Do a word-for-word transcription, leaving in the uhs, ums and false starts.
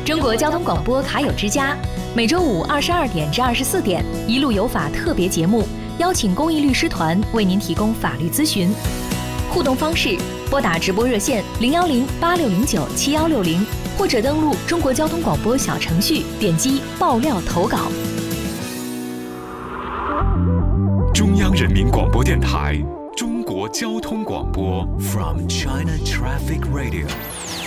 中国交通广播卡友之家，每周五二十二点至二十四点，一路有法特别节目，邀请公益律师团为您提供法律咨询。互动方式：拨打直播热线零幺零八六零九七幺六零，或者登录中国交通广播小程序，点击爆料投稿。 中央人民广播电台，中国交通广播 From China Traffic Radio。